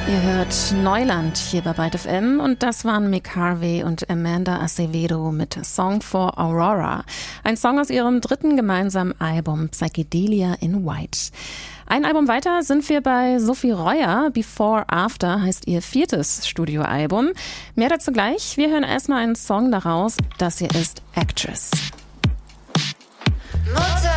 Ihr hört Neuland hier bei Byte FM und das waren Mick Harvey und Amanda Acevedo mit Song for Aurora. Ein Song aus ihrem dritten gemeinsamen Album Psychedelia in White. Ein Album weiter sind wir bei Sophie Reuer. Before After heißt ihr 4. Studioalbum. Mehr dazu gleich. Wir hören erstmal einen Song daraus. Das hier ist Actress. Mutter